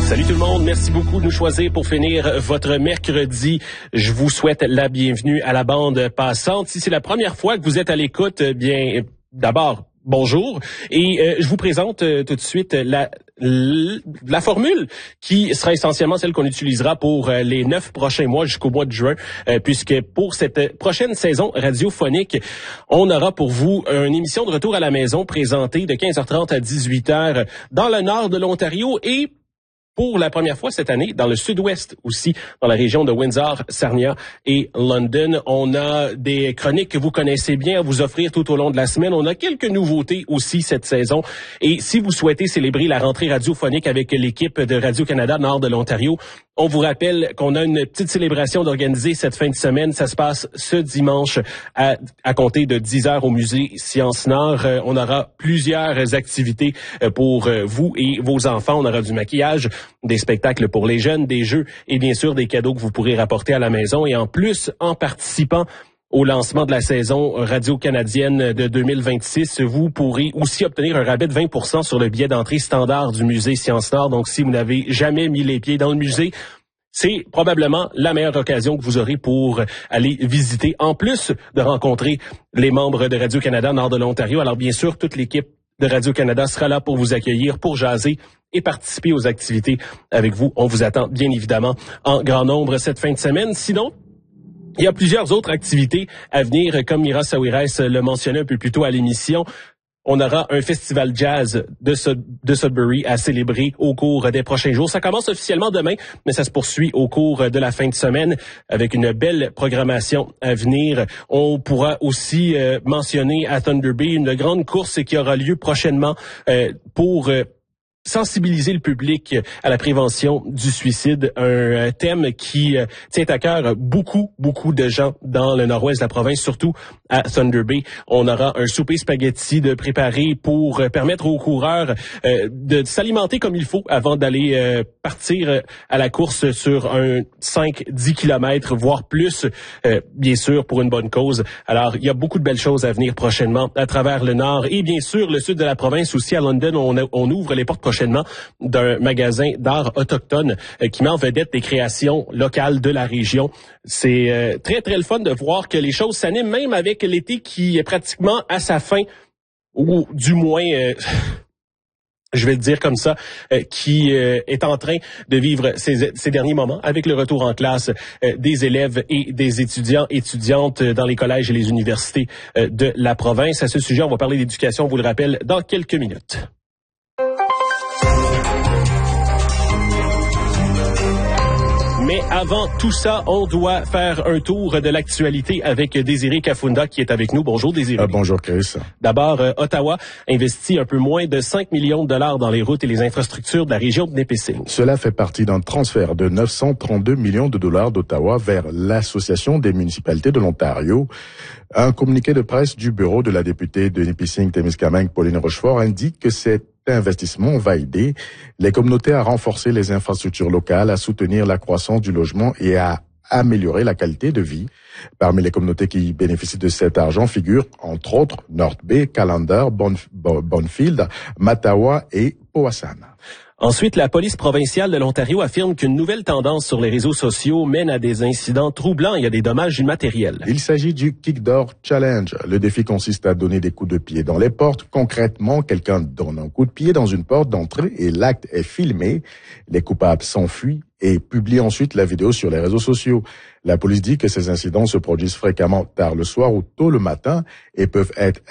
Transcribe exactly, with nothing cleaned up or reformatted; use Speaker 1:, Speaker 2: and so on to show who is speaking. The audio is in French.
Speaker 1: Salut tout le monde, merci beaucoup de nous choisir pour finir votre mercredi. Je vous souhaite la bienvenue à la bande passante. Si c'est la première fois que vous êtes à l'écoute, bien, d'abord, bonjour. Et euh, je vous présente euh, tout de suite la, la formule qui sera essentiellement celle qu'on utilisera pour euh, les neuf prochains mois jusqu'au mois de juin, euh, puisque pour cette prochaine saison radiophonique, on aura pour vous une émission de retour à la maison présentée de quinze heures trente à dix-huit heures dans le nord de l'Ontario et pour la première fois cette année, dans le sud-ouest aussi, dans la région de Windsor, Sarnia et London. On a des chroniques que vous connaissez bien à vous offrir tout au long de la semaine. On a quelques nouveautés aussi cette saison. Et si vous souhaitez célébrer la rentrée radiophonique avec l'équipe de Radio-Canada Nord de l'Ontario, on vous rappelle qu'on a une petite célébration d'organiser cette fin de semaine. Ça se passe ce dimanche à, à compter de dix heures au musée Sciences Nord. Euh, on aura plusieurs activités pour euh, vous et vos enfants. On aura du maquillage, des spectacles pour les jeunes, des jeux et bien sûr des cadeaux que vous pourrez rapporter à la maison. Et en plus, en participant au lancement de la saison radio-canadienne de deux mille vingt-six, vous pourrez aussi obtenir un rabais de vingt pour cent sur le billet d'entrée standard du musée Sciences Nord. Donc, si vous n'avez jamais mis les pieds dans le musée, c'est probablement la meilleure occasion que vous aurez pour aller visiter, en plus de rencontrer les membres de Radio-Canada Nord de l'Ontario. Alors, bien sûr, toute l'équipe de Radio-Canada sera là pour vous accueillir, pour jaser et participer aux activités avec vous. On vous attend bien évidemment en grand nombre cette fin de semaine. Sinon, il y a plusieurs autres activités à venir, comme Mira Sawiris le mentionnait un peu plus tôt à l'émission. On aura un festival jazz de, Sud- de Sudbury à célébrer au cours des prochains jours. Ça commence officiellement demain, mais ça se poursuit au cours de la fin de semaine avec une belle programmation à venir. On pourra aussi euh, mentionner à Thunder Bay une grande course qui aura lieu prochainement euh, pour euh, sensibiliser le public à la prévention du suicide, un thème qui euh, tient à cœur beaucoup, beaucoup de gens dans le nord-ouest de la province, surtout à Thunder Bay. On aura un souper spaghetti de préparer pour euh, permettre aux coureurs euh, de s'alimenter comme il faut avant d'aller euh, partir à la course sur un cinq à dix kilomètres, voire plus, euh, bien sûr, pour une bonne cause. Alors, il y a beaucoup de belles choses à venir prochainement à travers le nord et bien sûr le sud de la province aussi. À London, on, a, on ouvre les portes prochainement d'un magasin d'art autochtone euh, qui met en vedette des créations locales de la région. C'est euh, très, très le fun de voir que les choses s'animent, même avec l'été qui est pratiquement à sa fin, ou du moins... Euh, je vais le dire comme ça, euh, qui euh, est en train de vivre ces, ces derniers moments avec le retour en classe euh, des élèves et des étudiants étudiantes dans les collèges et les universités euh, de la province. À ce sujet, on va parler d'éducation, on vous le rappelle, dans quelques minutes. Mais avant tout ça, on doit faire un tour de l'actualité avec Désiré Kafunda qui est avec nous. Bonjour Désiré.
Speaker 2: Euh, bonjour Chris.
Speaker 1: D'abord, euh, Ottawa investit un peu moins de cinq millions de dollars dans les routes et les infrastructures de la région de Nipissing.
Speaker 2: Cela fait partie d'un transfert de neuf cent trente-deux millions de dollars d'Ottawa vers l'Association des municipalités de l'Ontario. Un communiqué de presse du bureau de la députée de Nipissing-Témiscamingue, Pauline Rochefort, indique que cet investissement va aider les communautés à renforcer les infrastructures locales, à soutenir la croissance du logement et à améliorer la qualité de vie. Parmi les communautés qui bénéficient de cet argent figurent, entre autres, North Bay, Callander, Bonf- Bonfield, Mattawa et Powassan.
Speaker 1: Ensuite, la police provinciale de l'Ontario affirme qu'une nouvelle tendance sur les réseaux sociaux mène à des incidents troublants et à des dommages immatériels.
Speaker 2: Il s'agit du Kick Door Challenge. Le défi consiste à donner des coups de pied dans les portes. Concrètement, quelqu'un donne un coup de pied dans une porte d'entrée et l'acte est filmé. Les coupables s'enfuient et publient ensuite la vidéo sur les réseaux sociaux. La police dit que ces incidents se produisent fréquemment tard le soir ou tôt le matin et peuvent être